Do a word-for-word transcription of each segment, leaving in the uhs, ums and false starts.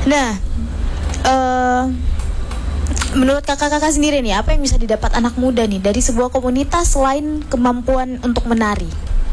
Nah, uh, menurut kakak-kakak sendiri nih, apa yang bisa didapat anak muda nih dari sebuah komunitas selain kemampuan untuk menari?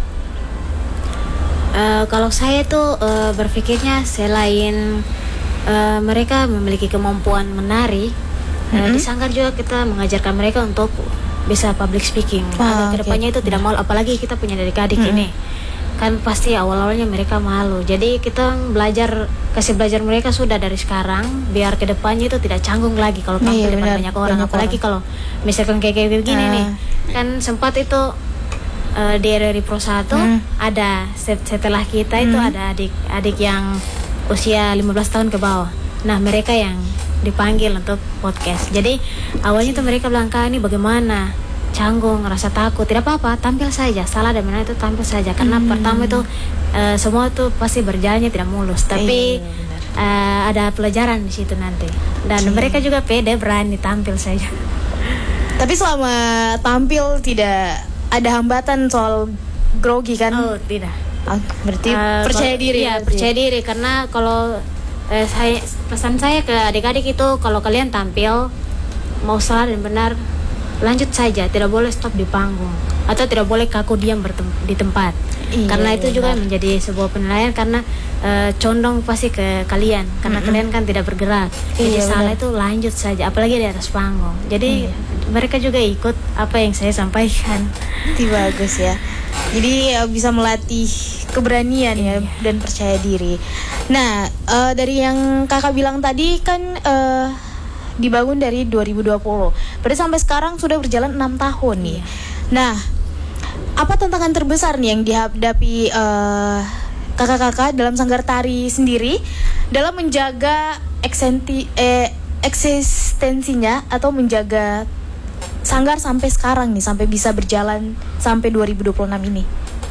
Uh, kalau saya tuh uh, berpikirnya selain uh, mereka memiliki kemampuan menari, mm-hmm. uh, di Sanggar juga kita mengajarkan mereka untuk bisa public speaking. Ah, agar kedepannya okay. itu tidak malu, apalagi kita punya adik-adik mm-hmm. ini kan pasti awal-awalnya mereka malu. Jadi kita belajar, kasih belajar mereka sudah dari sekarang, biar kedepannya itu tidak canggung lagi kalau tampil iya, depan benar, banyak orang. banyak Apalagi orang. kalau misalkan kayak kayak begini ah. nih, kan sempat itu uh, di R R I Pro satu hmm. ada setelah kita itu hmm. ada adik-adik yang usia lima belas tahun ke bawah. Nah mereka yang dipanggil untuk podcast. Jadi awalnya tuh mereka bilang, Kak ini bagaimana? Canggung, rasa takut, tidak apa-apa, tampil saja. Salah dan benar itu tampil saja. Karena hmm. pertama itu uh, semua tuh pasti berjalannya tidak mulus. Tapi iya, uh, ada pelajaran di situ nanti. Dan okay. mereka juga pede berani tampil saja. Tapi selama tampil tidak ada hambatan soal grogi kan? Oh tidak. Oh, berarti uh, percaya kalau, diri. Iya percaya diri. Karena kalau uh, saya pesan saya ke adik-adik itu, kalau kalian tampil mau salah dan benar, lanjut saja, tidak boleh stop di panggung atau tidak boleh kaku diam bertem- di tempat. Iya, karena itu benar. Juga menjadi sebuah penilaian karena uh, condong pasti ke kalian karena mm-hmm. kalian kan tidak bergerak. Jadi iya, salah benar. Itu lanjut saja, apalagi di atas panggung. Jadi iya. mereka juga ikut apa yang saya sampaikan. Itu bagus ya. Jadi ya, bisa melatih keberanian iya. ya dan percaya diri. Nah, uh, dari yang kakak bilang tadi kan uh, dibangun dari dua ribu dua puluh. Berarti sampai sekarang sudah berjalan enam tahun nih. Iya. Nah, apa tantangan terbesar nih yang dihadapi uh, kakak-kakak dalam Sanggar Tari sendiri dalam menjaga eksenti, eh, eksistensinya atau menjaga Sanggar sampai sekarang nih, sampai bisa berjalan sampai dua ribu dua puluh enam ini?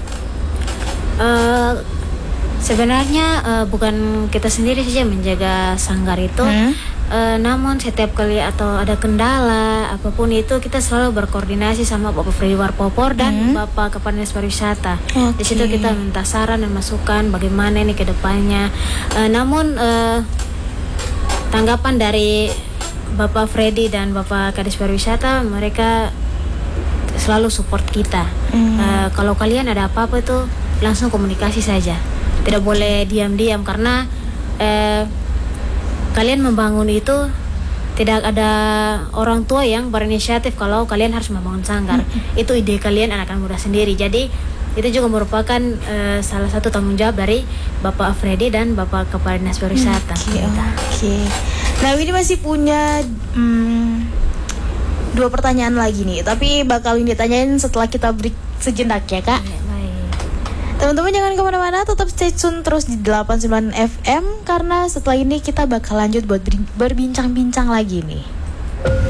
Uh, sebenarnya uh, bukan kita sendiri saja menjaga Sanggar itu. Hmm? Uh, namun setiap kali atau ada kendala apapun itu kita selalu berkoordinasi sama Bapak Freddy Warpopor dan hmm. Bapak Kepala Dinas Pariwisata. Okay. Di situ kita minta saran dan masukan bagaimana ini ke depannya. Uh, namun uh, tanggapan dari Bapak Freddy dan Bapak Kadis Pariwisata, mereka selalu support kita. Hmm. Uh, kalau kalian ada apa-apa itu langsung komunikasi saja. Tidak boleh diam-diam karena uh, kalian membangun itu tidak ada orang tua yang berinisiatif kalau kalian harus membangun sanggar. Mm-hmm. Itu ide kalian anak-anak muda sendiri. Jadi itu juga merupakan uh, salah satu tanggung jawab dari Bapak Freddy dan Bapak Kepala Dinas Pariwisata. Oke. Okay, okay. Nah ini masih punya hmm, dua pertanyaan lagi nih. Tapi bakal ditanyain setelah kita break sejenak ya Kak. Ya, teman-teman jangan kemana-mana, tetap stay tune terus di delapan puluh sembilan F M karena setelah ini kita bakal lanjut buat berbincang-bincang lagi nih.